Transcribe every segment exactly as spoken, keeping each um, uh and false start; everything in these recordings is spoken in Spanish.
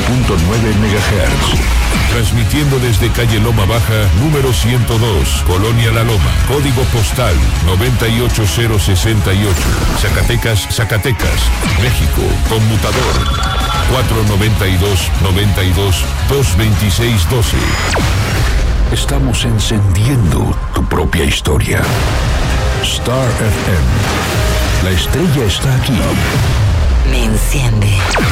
punto nueve megahertz. Transmitiendo desde calle Loma Baja, número ciento dos, Colonia La Loma, código postal noventa y ocho cero sesenta y ocho, Zacatecas, Zacatecas, México, conmutador cuatro noventa y dos, noventa y dos, dos veintiséis doce. Estamos encendiendo tu propia historia. Star F M. La estrella está aquí. Me enciende.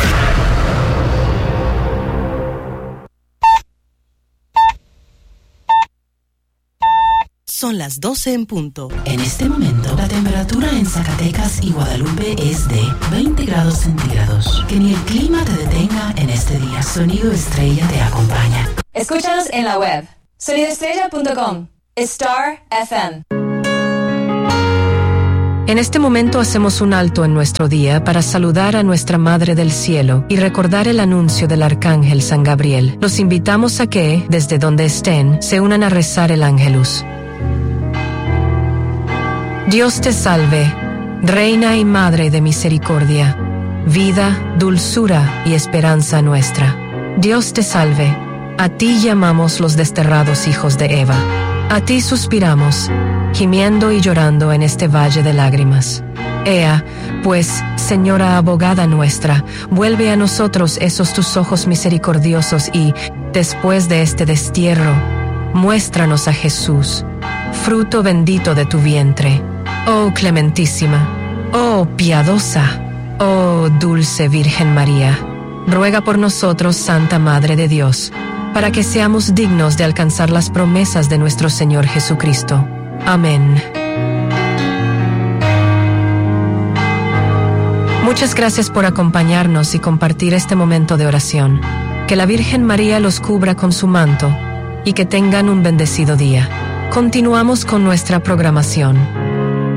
Son las doce en punto. En este momento, la temperatura en Zacatecas y Guadalupe es de veinte grados centígrados. Que ni el clima te detenga en este día. Sonido Estrella te acompaña. Escúchanos en la web sonido estrella punto com. Star F M. En este momento hacemos un alto en nuestro día para saludar a nuestra Madre del Cielo y recordar el anuncio del Arcángel San Gabriel. Los invitamos a que, desde donde estén, se unan a rezar el Ángelus. Dios te salve, Reina y Madre de misericordia, vida, dulzura y esperanza nuestra. Dios te salve, a ti llamamos los desterrados hijos de Eva. A ti suspiramos, gimiendo y llorando en este valle de lágrimas. Ea, pues, Señora abogada nuestra, vuelve a nosotros esos tus ojos misericordiosos y, después de este destierro, muéstranos a Jesús, fruto bendito de tu vientre. Oh clementísima, oh piadosa, oh dulce Virgen María, ruega por nosotros, Santa Madre de Dios, para que seamos dignos de alcanzar las promesas de nuestro Señor Jesucristo. Amén. Muchas gracias por acompañarnos y compartir este momento de oración. Que la Virgen María los cubra con su manto y que tengan un bendecido día. Continuamos con nuestra programación.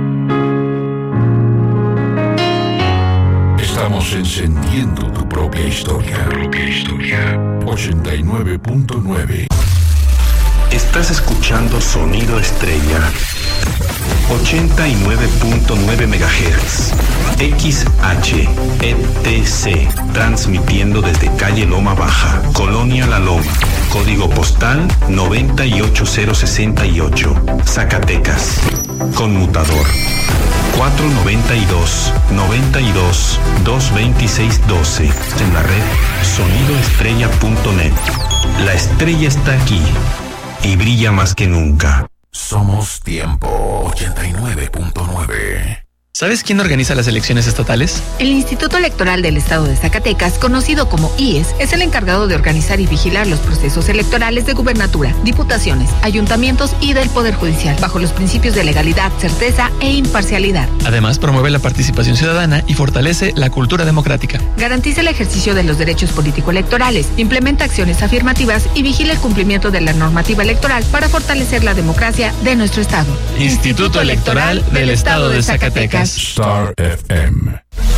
Estamos encendiendo tu propia historia. Tu propia historia. ochenta y nueve punto nueve. Estás escuchando Sonido Estrella. ochenta y nueve punto nueve megahertz. X H E T C. Transmitiendo desde calle Loma Baja, Colonia La Loma. Código postal noventa y ocho cero sesenta y ocho. Zacatecas. Conmutador cuatro noventa y dos, noventa y dos, dos veintiséis doce. En la red sonido estrella punto net. La estrella está aquí y brilla más que nunca. Somos Tiempo ochenta y nueve punto nueve. ¿Sabes quién organiza las elecciones estatales? El Instituto Electoral del Estado de Zacatecas, conocido como I E S, es el encargado de organizar y vigilar los procesos electorales de gubernatura, diputaciones, ayuntamientos y del Poder Judicial, bajo los principios de legalidad, certeza e imparcialidad. Además, promueve la participación ciudadana y fortalece la cultura democrática. Garantiza el ejercicio de los derechos político-electorales, implementa acciones afirmativas y vigila el cumplimiento de la normativa electoral para fortalecer la democracia de nuestro Estado. Instituto Electoral del Estado de Zacatecas. Star F M.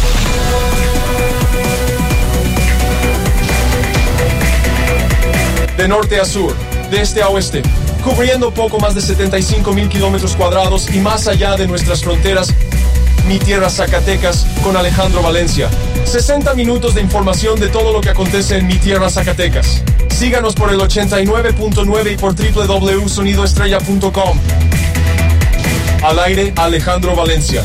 De norte a sur, de este a oeste, cubriendo poco más de setenta y cinco mil kilómetros cuadrados y más allá de nuestras fronteras, Mi Tierra Zacatecas con Alejandro Valencia. sesenta minutos de información de todo lo que acontece en Mi Tierra Zacatecas. Síganos por el ochenta y nueve punto nueve y por doble u doble u doble u punto sonido estrella punto com. Al aire, Alejandro Valencia.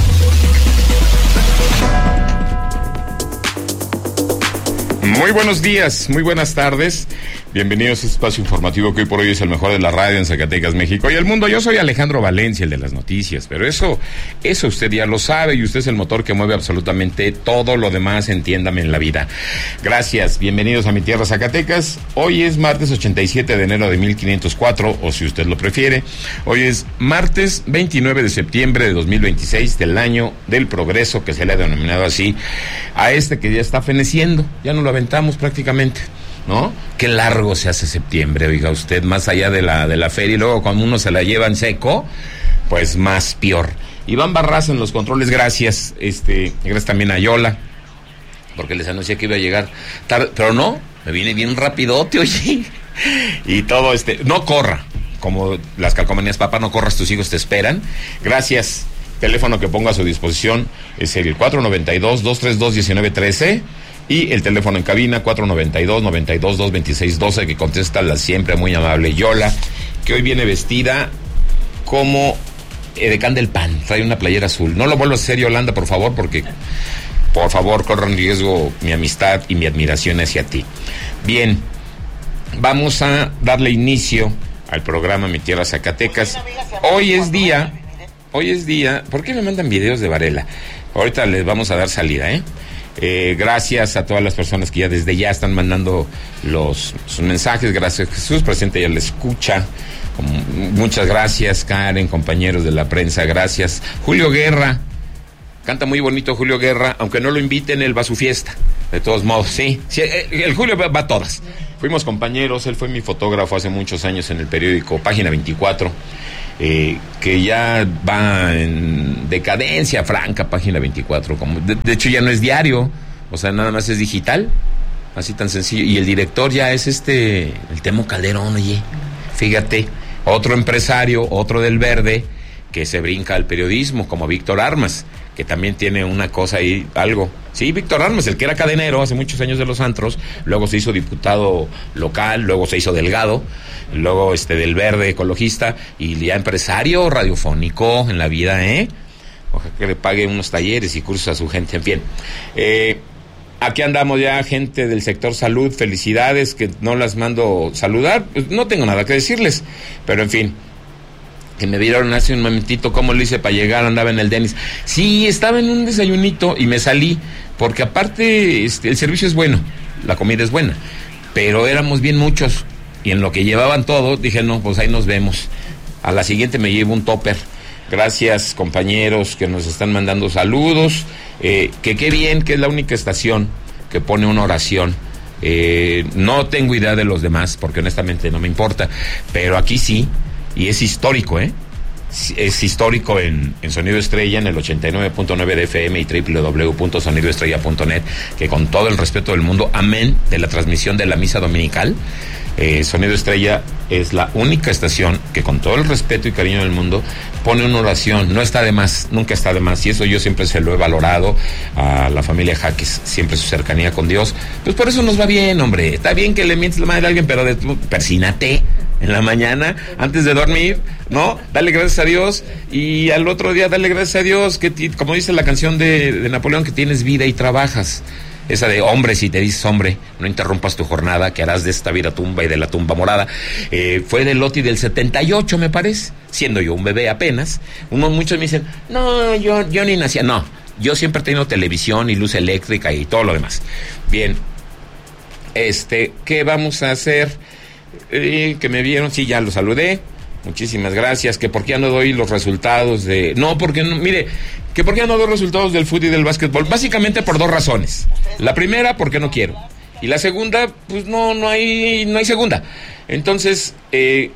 Muy buenos días, muy buenas tardes. Bienvenidos a este espacio informativo que hoy por hoy es el mejor de la radio en Zacatecas, México y el mundo. Yo soy Alejandro Valencia, el de las noticias, pero eso, eso usted ya lo sabe y usted es el motor que mueve absolutamente todo lo demás, entiéndame, en la vida. Gracias, bienvenidos a Mi Tierra Zacatecas. Hoy es martes ochenta y siete de enero de mil quinientos cuatro, o si usted lo prefiere, hoy es martes veintinueve de septiembre de dos mil veintiséis, del año del progreso, que se le ha denominado así a este que ya está feneciendo, ya no lo aventamos prácticamente, ¿no? Qué largo se hace septiembre, oiga usted, más allá de la de la feria, y luego cuando uno se la lleva en seco, pues más peor. Iván Barraza en los controles, gracias, este, gracias también a Yola, porque les anuncié que iba a llegar tarde, pero no, me viene bien rapidote, oye, y todo este, no corra, como las calcomanías, papá, no corras, tus hijos te esperan, gracias. Teléfono que pongo a su disposición es el cuatro noventa y dos, dos treinta y dos, diecinueve trece, Y el teléfono en cabina, cuatro noventa y dos, noventa y dos, dos veintiséis doce, que contesta la siempre muy amable Yola, que hoy viene vestida como edecán del P A N, trae una playera azul. No lo vuelvas a hacer, Yolanda, por favor, porque, por favor, corre en riesgo mi amistad y mi admiración hacia ti. Bien, vamos a darle inicio al programa Mi Tierra Zacatecas. Hoy es día, hoy es día, ¿por qué me mandan videos de Varela? Ahorita les vamos a dar salida, ¿eh? Eh, gracias a todas las personas que ya desde ya están mandando los sus mensajes. Gracias, Jesús, presente ya le escucha. Muchas gracias, Karen, compañeros de la prensa, gracias. Julio Guerra, canta muy bonito Julio Guerra, aunque no lo inviten, él va a su fiesta. De todos modos, sí, sí, el Julio va a todas. Fuimos compañeros, él fue mi fotógrafo hace muchos años en el periódico Página veinticuatro, eh, que ya va en decadencia franca, Página veinticuatro. Como, de, de hecho ya no es diario, o sea, nada más es digital, así tan sencillo. Y el director ya es este, el Temo Calderón, oye, fíjate, otro empresario, otro del verde, que se brinca al periodismo, como Víctor Armas, que también tiene una cosa ahí, algo. Sí, Víctor Armas, el que era cadenero hace muchos años de los antros, luego se hizo diputado local, luego se hizo delegado, luego este del verde ecologista, y ya empresario radiofónico en la vida, ¿eh? Ojalá que le pague unos talleres y cursos a su gente, en fin. Eh, aquí andamos ya, gente del sector salud, felicidades, que no las mando saludar, pues no tengo nada que decirles, pero en fin. Que me vieron hace un momentito cómo lo hice para llegar, andaba en el Denis. Sí, estaba en un desayunito y me salí, porque aparte este, el servicio es bueno, la comida es buena, pero éramos bien muchos, y en lo que llevaban todo, dije, no, pues ahí nos vemos. A la siguiente me llevo un topper. Gracias, compañeros, que nos están mandando saludos, eh, que qué bien, que es la única estación que pone una oración. Eh, no tengo idea de los demás, porque honestamente no me importa, pero aquí sí. Y es histórico, ¿eh? Es histórico en, en Sonido Estrella, en el ochenta y nueve punto nueve de F M y doble u doble u doble u punto sonido estrella punto net, que con todo el respeto del mundo, amén de la transmisión de la misa dominical, eh, Sonido Estrella es la única estación que con todo el respeto y cariño del mundo pone una oración. No está de más, nunca está de más, y eso yo siempre se lo he valorado a la familia Jaques, siempre su cercanía con Dios. Pues por eso nos va bien, hombre. Está bien que le mientes la madre a alguien, pero de, persínate en la mañana, antes de dormir, ¿no? Dale gracias a Dios, y al otro día dale gracias a Dios, que ti, como dice la canción de, de Napoleón, que tienes vida y trabajas. Esa de hombre, si te dices hombre, no interrumpas tu jornada, que harás de esta vida tumba y de la tumba morada. Eh, fue del Loti del setenta y ocho, me parece, siendo yo un bebé apenas. Unos, muchos me dicen, no, yo, yo ni nacía. No, yo siempre he tenido televisión y luz eléctrica y todo lo demás. Bien, este, ¿qué vamos a hacer? Eh, que me vieron, sí, ya lo saludé, muchísimas gracias. Que por qué ya no doy los resultados de... No, porque, no, mire, que por qué ya no doy resultados del fútbol y del básquetbol, básicamente por dos razones. La primera, porque no quiero, y la segunda, pues no, no hay, no hay segunda. Entonces, eh,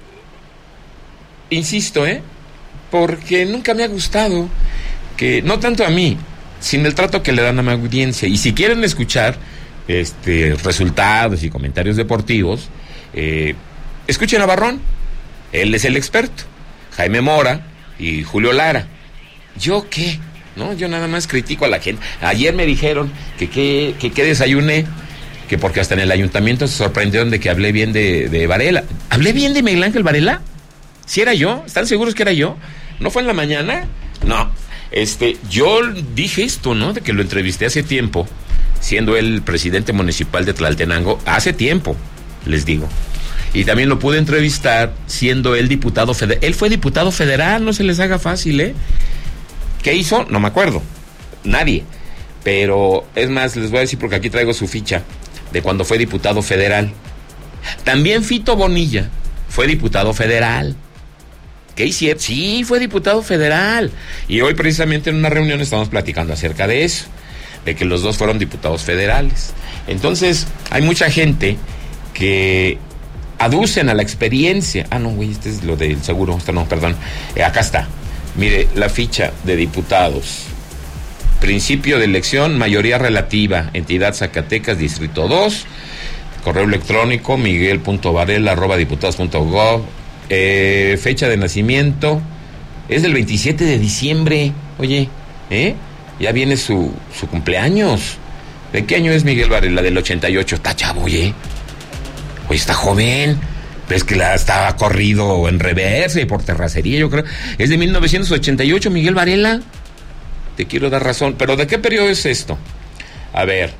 insisto, eh, porque nunca me ha gustado que, no tanto a mí, sino el trato que le dan a mi audiencia. Y si quieren escuchar este resultados y comentarios deportivos, Eh, escuchen a Barrón, él es el experto, Jaime Mora y Julio Lara. ¿Yo qué? No, yo nada más critico a la gente. Ayer me dijeron que qué que, que desayuné, que porque hasta en el ayuntamiento se sorprendieron de que hablé bien de, de Varela. ¿Hablé bien de Miguel Ángel Varela? ¿Sí era yo? ¿Están seguros que era yo? ¿No fue en la mañana? No, este, yo dije esto, ¿no? De que lo entrevisté hace tiempo, siendo él presidente municipal de Tlaltenango, hace tiempo, les digo. Y también lo pude entrevistar siendo él diputado federal. Él fue diputado federal, no se les haga fácil, ¿eh? ¿Qué hizo? No me acuerdo. Nadie. Pero, es más, les voy a decir porque aquí traigo su ficha de cuando fue diputado federal. También Fito Bonilla fue diputado federal. ¿Qué hicieron? Sí, fue diputado federal. Y hoy precisamente en una reunión estamos platicando acerca de eso, de que los dos fueron diputados federales. Entonces, hay mucha gente que aducen a la experiencia. Ah, no, güey, este es lo del seguro. Esto no, perdón. Eh, acá está. Mire, la ficha de diputados. Principio de elección, mayoría relativa, entidad Zacatecas, distrito dos, correo electrónico miguel.varela arroba diputados punto gov, eh, fecha de nacimiento, es del veintisiete de diciembre, oye, ¿eh? Ya viene su, su cumpleaños, ¿De qué año es Miguel Varela? Del ochenta y ocho. Está chavo, oye. Oye, está joven. Ves que la estaba corrido en reversa y por terracería, yo creo. Es de mil novecientos ochenta y ocho, Miguel Varela. Te quiero dar razón. ¿Pero de qué periodo es esto? A ver.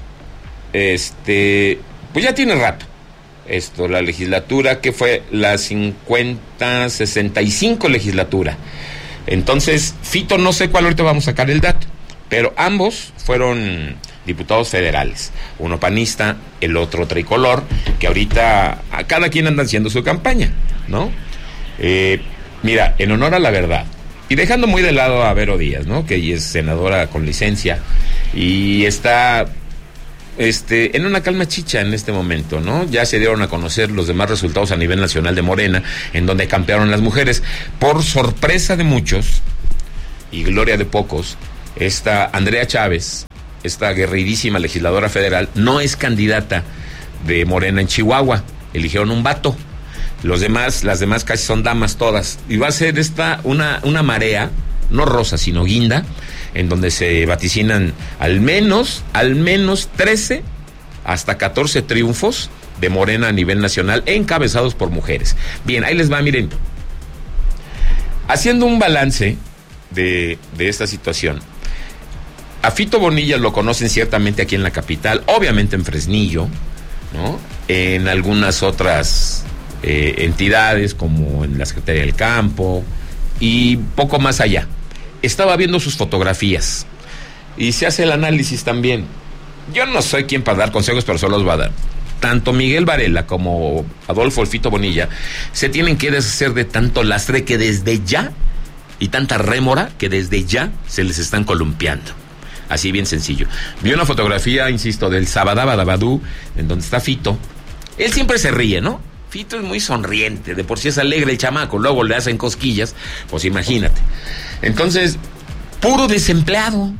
Este... Pues ya tiene rato. Esto, la legislatura, que fue la cincuenta, sesenta y cinco legislatura. Entonces, Fito, no sé cuál, ahorita vamos a sacar el dato, pero ambos fueron diputados federales, uno panista, el otro tricolor, que ahorita a cada quien anda haciendo su campaña, ¿no? Eh, mira, en honor a la verdad, y dejando muy de lado a Vero Díaz, ¿no? Que ella es senadora con licencia y está este en una calma chicha en este momento, ¿no? Ya se dieron a conocer los demás resultados a nivel nacional de Morena, en donde campearon las mujeres. Por sorpresa de muchos y gloria de pocos, esta Andrea Chávez, esta guerrerísima legisladora federal, no es candidata de Morena en Chihuahua. Eligieron un vato. Los demás, las demás casi son damas todas. Y va a ser esta una, una marea, no rosa, sino guinda, en donde se vaticinan al menos, al menos trece hasta catorce triunfos de Morena a nivel nacional, encabezados por mujeres. Bien, ahí les va, miren. Haciendo un balance de, de esta situación, a Fito Bonilla lo conocen ciertamente aquí en la capital, obviamente en Fresnillo, ¿no? En algunas otras eh, entidades, como en la Secretaría del Campo, y poco más allá. Estaba viendo sus fotografías y se hace el análisis también. Yo no soy quien para dar consejos, pero solo los va a dar. Tanto Miguel Varela como Adolfo El Fito Bonilla se tienen que deshacer de tanto lastre que desde ya, y tanta rémora que desde ya se les están columpiando. Así bien sencillo. Vi una fotografía, insisto, del Sabadabadabadú, en donde está Fito. Él siempre se ríe, ¿no? Fito es muy sonriente, de por sí es alegre el chamaco, luego le hacen cosquillas, pues imagínate. Entonces, puro desempleado.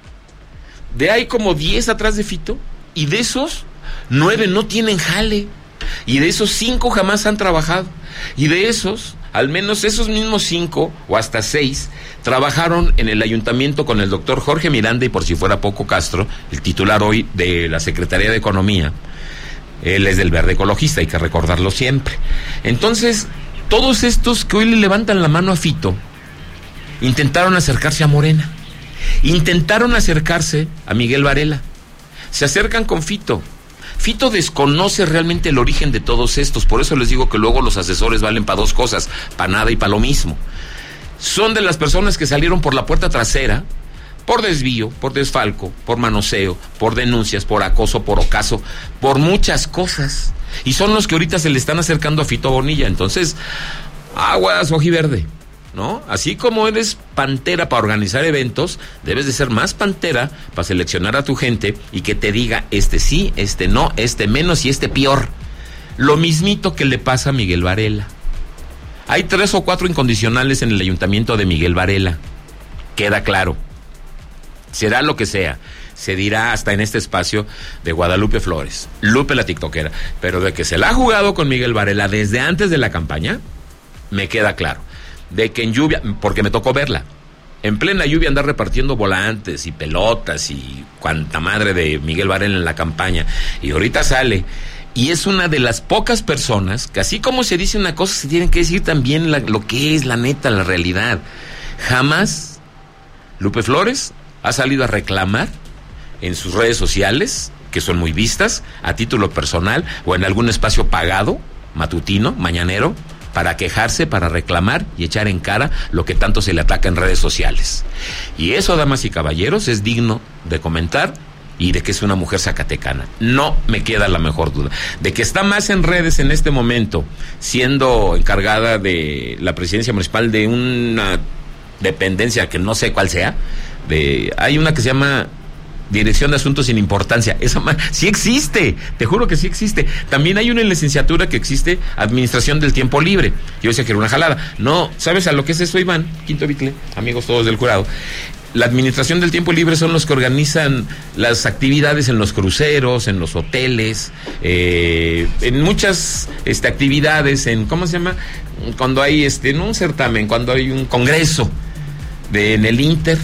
De ahí como diez atrás de Fito, y de esos, nueve no tienen jale. Y de esos cinco jamás han trabajado. Y de esos, al menos esos mismos cinco, o hasta seis, trabajaron en el ayuntamiento con el doctor Jorge Miranda y, por si fuera poco, Castro, el titular hoy de la Secretaría de Economía. Él es del Verde Ecologista, hay que recordarlo siempre. Entonces, todos estos que hoy le levantan la mano a Fito, intentaron acercarse a Morena, intentaron acercarse a Miguel Varela, se acercan con Fito. Fito desconoce realmente el origen de todos estos, por eso les digo que luego los asesores valen para dos cosas, para nada y para lo mismo. Son de las personas que salieron por la puerta trasera, por desvío, por desfalco, por manoseo, por denuncias, por acoso, por ocaso, por muchas cosas. Y son los que ahorita se le están acercando a Fito Bonilla. Entonces, aguas, ojiverde, ¿no? Así como eres pantera para organizar eventos, debes de ser más pantera para seleccionar a tu gente y que te diga este sí, este no, este menos y este peor. Lo mismito que le pasa a Miguel Varela. Hay tres o cuatro incondicionales en el ayuntamiento de Miguel Varela. Queda claro. Será lo que sea, se dirá hasta en este espacio de Guadalupe Flores, Lupe la tiktokera, pero de que se la ha jugado con Miguel Varela desde antes de la campaña, me queda claro. De que en lluvia, porque me tocó verla, en plena lluvia andar repartiendo volantes y pelotas y cuanta madre de Miguel Varela en la campaña, y ahorita sale, y es una de las pocas personas que así como se dice una cosa, se tienen que decir también la, lo que es la neta, la realidad. Jamás Lupe Flores ha salido a reclamar en sus redes sociales, que son muy vistas, a título personal o en algún espacio pagado, matutino, mañanero, para quejarse, para reclamar y echar en cara lo que tanto se le ataca en redes sociales. Y eso, damas y caballeros, es digno de comentar y de que es una mujer zacatecana. No me queda la mejor duda. De que está más en redes en este momento, siendo encargada de la presidencia municipal de una dependencia que no sé cuál sea, de hay una que se llama Dirección de Asuntos Sin Importancia. Esa ma- sí existe, te juro que sí existe. También hay una en licenciatura que existe, Administración del Tiempo Libre. Yo decía que era una jalada. No, ¿sabes a lo que es eso, Iván? Quinto Bitle, amigos todos del jurado. La Administración del Tiempo Libre son los que organizan las actividades en los cruceros, en los hoteles, eh, en muchas este, actividades, en, ¿cómo se llama? Cuando hay, este, no un certamen, cuando hay un congreso de, en el Inter,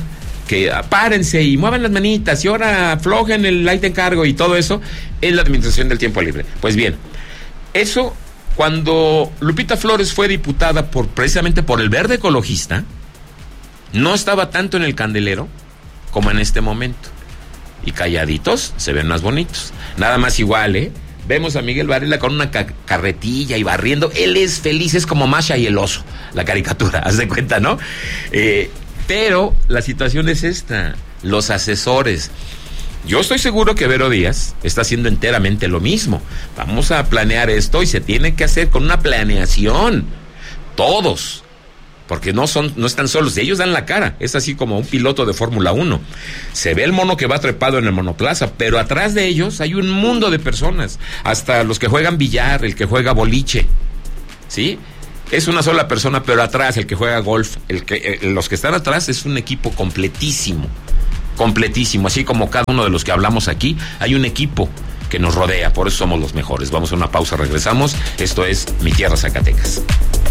que párense y muevan las manitas y ahora aflojen el ahí te encargo y todo eso, es la administración del tiempo libre. Pues bien, eso cuando Lupita Flores fue diputada por precisamente por el Verde Ecologista, no estaba tanto en el candelero como en este momento. Y calladitos se ven más bonitos. Nada más igual, ¿eh? Vemos a Miguel Varela con una ca- carretilla y barriendo. Él es feliz, es como Masha y el oso, la caricatura, haz de cuenta, ¿no? Eh, pero la situación es esta, los asesores. Yo estoy seguro que Vero Díaz está haciendo enteramente lo mismo. Vamos a planear esto y se tiene que hacer con una planeación. Todos. Porque no son, no están solos, ellos dan la cara, es así como un piloto de Fórmula uno. Se ve el mono que va trepado en el monoplaza, pero atrás de ellos hay un mundo de personas, hasta los que juegan billar, el que juega boliche, ¿sí? Es una sola persona, pero atrás, el que juega golf, el que, eh, los que están atrás es un equipo completísimo, completísimo, así como cada uno de los que hablamos aquí, hay un equipo que nos rodea, por eso somos los mejores. Vamos a una pausa, regresamos, esto es Mi Tierra Zacatecas.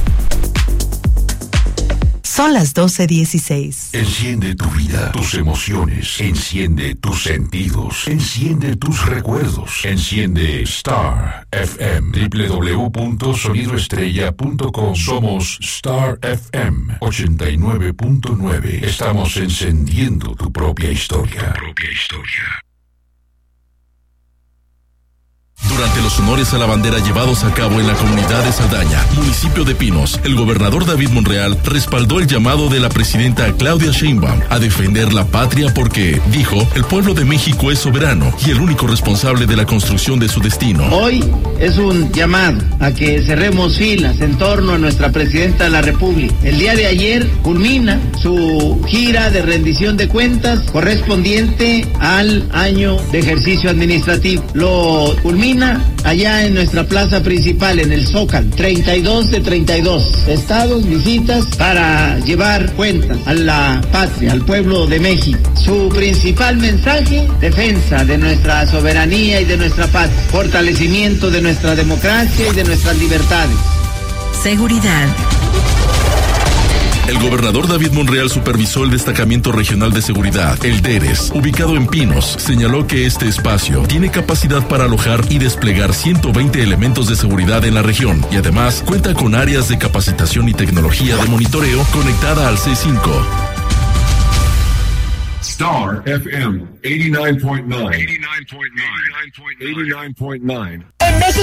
Son las doce dieciséis. Enciende tu vida, tus emociones, enciende tus sentidos, enciende tus recuerdos, enciende Star F M, doble u doble u doble u punto sonido estrella punto com. Somos Star F M ochenta y nueve punto nueve. Estamos encendiendo tu propia historia. Tu propia historia. Durante los honores a la bandera llevados a cabo en la comunidad de Saldaña, municipio de Pinos, el gobernador David Monreal respaldó el llamado de la presidenta Claudia Sheinbaum a defender la patria porque, dijo, el pueblo de México es soberano y el único responsable de la construcción de su destino. Hoy es un llamado a que cerremos filas en torno a nuestra presidenta de la República. El día de ayer culmina su gira de rendición de cuentas correspondiente al año de ejercicio administrativo. Lo culmina allá en nuestra plaza principal, en el Zócalo. treinta y dos de treinta y dos estados, visitas para llevar cuenta a la patria, al pueblo de México. Su principal mensaje, defensa de nuestra soberanía y de nuestra patria, fortalecimiento de nuestra democracia y de nuestras libertades. Seguridad. El gobernador David Monreal supervisó el destacamento regional de seguridad, el D E R E S, ubicado en Pinos. Señaló que este espacio tiene capacidad para alojar y desplegar ciento veinte elementos de seguridad en la región y además cuenta con áreas de capacitación y tecnología de monitoreo conectada al C cinco. Star F M ochenta y nueve punto nueve. ochenta y nueve punto nueve. ochenta y nueve punto nueve.